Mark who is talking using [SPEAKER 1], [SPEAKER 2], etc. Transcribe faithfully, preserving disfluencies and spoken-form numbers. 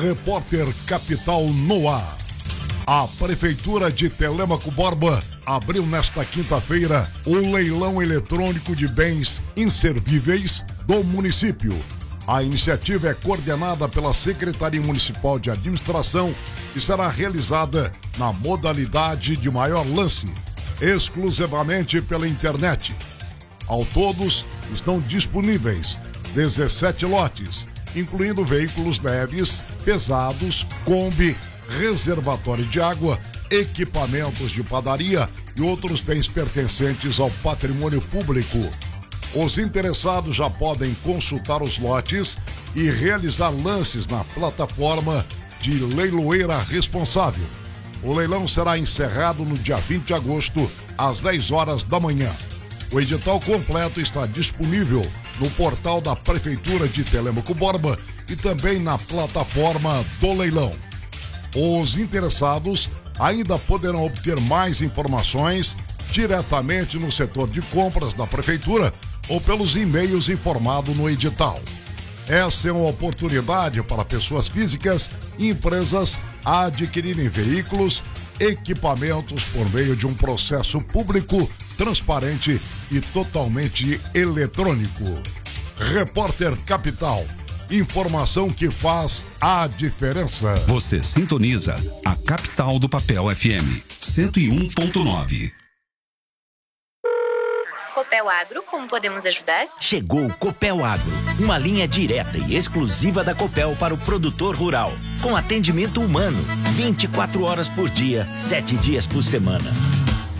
[SPEAKER 1] Repórter Capital no ar. A Prefeitura de Telêmaco Borba abriu nesta quinta-feira o leilão eletrônico de bens inservíveis do município. A iniciativa é coordenada pela Secretaria Municipal de Administração e será realizada na modalidade de maior lance, exclusivamente pela internet. Ao todos, estão disponíveis dezessete lotes, incluindo veículos leves, pesados, Kombi, reservatório de água, equipamentos de padaria e outros bens pertencentes ao patrimônio público. Os interessados já podem consultar os lotes e realizar lances na plataforma de leiloeira responsável. O leilão será encerrado no dia vinte de agosto, às dez horas da manhã. O edital completo está disponível no portal da Prefeitura de Telêmaco Borba e também na plataforma do leilão. Os interessados ainda poderão obter mais informações diretamente no setor de compras da Prefeitura ou pelos e-mails informados no edital. Essa é uma oportunidade para pessoas físicas e empresas adquirirem veículos, equipamentos por meio de um processo público, transparente e totalmente eletrônico. Repórter Capital. Informação que faz a diferença.
[SPEAKER 2] Você sintoniza a Capital do Papel F M cento e um ponto nove.
[SPEAKER 3] Copel Agro, como podemos ajudar?
[SPEAKER 4] Chegou o Copel Agro, uma linha direta e exclusiva da Copel para o produtor rural, com atendimento humano, vinte e quatro horas por dia, sete dias por semana.